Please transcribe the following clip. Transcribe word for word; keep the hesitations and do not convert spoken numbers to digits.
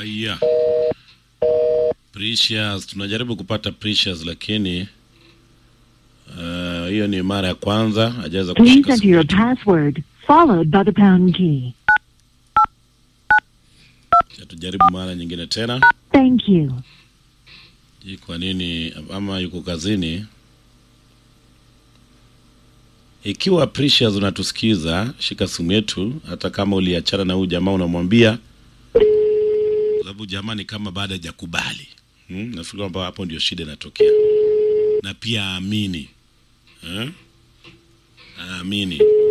Aya. Precious, tunajaribu kupata Precious lakini uh, hiyo ni mara ya kwanza hajaweza kushika. Please enter your password followed by the pound key. Tujaribu mara nyingine tena. Thank you. Hii kwa nini ama yuko kazini? Ikiwa Precious unatusikiza, shika simu yetu hata kama uliachana na huyu jamaa unamwambia. Sababu jamaa ni kama baada hajakubali. Hmm? Nafikiri kwamba hapo ndio shida inatokea. Na pia amini. Eh? Amini.